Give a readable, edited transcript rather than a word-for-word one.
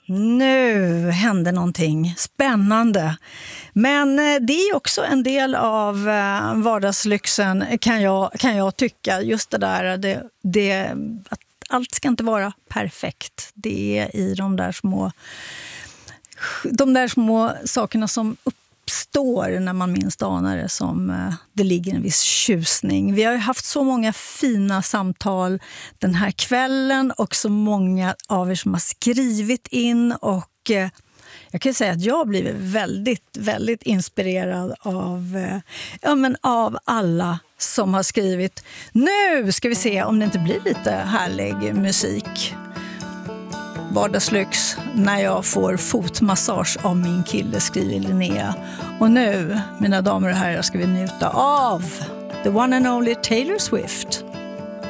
Nu hände någonting spännande. Men det är också en del av vardagslyxen kan jag tycka. Just det där, att allt ska inte vara perfekt. Det är i de där små sakerna som uppstår när man minst anar det som det ligger en viss tjusning. Vi har ju haft så många fina samtal den här kvällen och så många av er som har skrivit in, och jag kan säga att jag har blivit väldigt, väldigt inspirerad av alla som har skrivit. Nu ska vi se om det inte blir lite härlig musik. Vardagslyx när jag får fotmassage av min kille, skriver Linnea. Och nu, mina damer och herrar, ska vi njuta av the one and only Taylor Swift.